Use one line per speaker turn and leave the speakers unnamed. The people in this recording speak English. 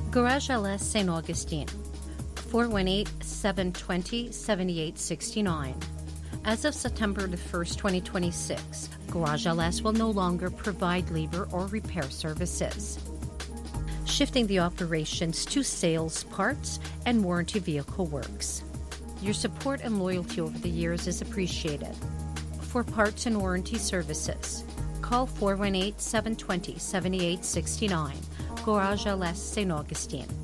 Garage LS St. Augustine, 418-720-7869. As of September the 1st, 2026, Garage LS will no longer provide labor or repair services, shifting the operations to sales, parts, and warranty vehicle works. Your support and loyalty over the years is appreciated. For parts and warranty services, call 418-720-7869, Garage LS St. Augustine.